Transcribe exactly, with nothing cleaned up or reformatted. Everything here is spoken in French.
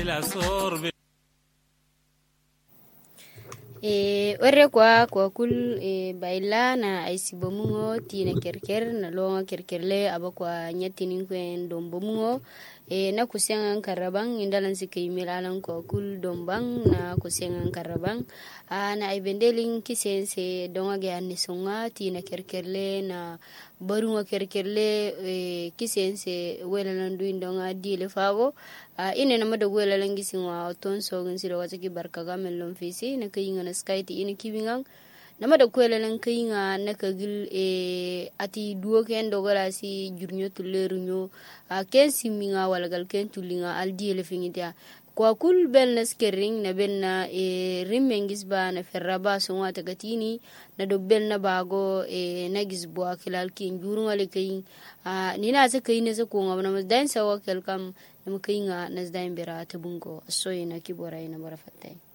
e orre kwa kwa kul e baila na aisi bomungo tina kerker na longa kerkerle abakwa nyatinin kwen dombomungo e na kusengan karabang indalan sike milalan kwa kul dombang na kusengan karabang a na ibendelin kisense donga ge anisonga tina kerkerle na barunga kerkerle e kisense welalan duin donga dile fago a ine na mada welalan gisinwa ton sogin siro wataki barkaga mellon fisi na kayinga na skaiti ine kibingang nama da kwelalan kayinga na kagil e ati duo ken dogala si jurnyo tullerunyo a ken siminga walagal ken tulinga aldi ele fingitia kwa kul bel na skering na bel na e rimmengis ba na ferraba songa tagatini na do bel na bago e nagis bua kilal kin jurunga le kayin a nina sa kayin sa kunga na masdain sa wakel kam na kayinga nasdain bera tabungo asoy na kibora ina bara fatay